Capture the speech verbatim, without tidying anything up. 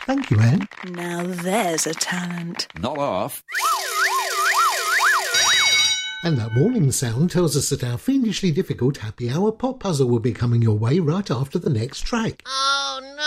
Thank you, Anne. Now there's a talent. Not half. And that warning sound tells us that our fiendishly difficult happy hour pop puzzle will be coming your way right after the next track. Oh, no.